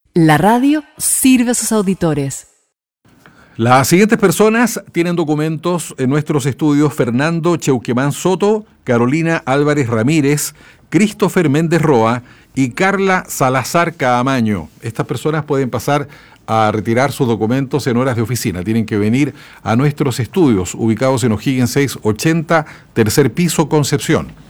La radio sirve a sus auditores. Las siguientes personas tienen documentos en nuestros estudios: Fernando Cheuquemán Soto, Carolina Álvarez Ramírez, Christopher Méndez Roa y Carla Salazar Caamaño. Estas personas pueden pasar a retirar sus documentos en horas de oficina. Tienen que venir a nuestros estudios ubicados en O'Higgins 680, tercer piso, Concepción.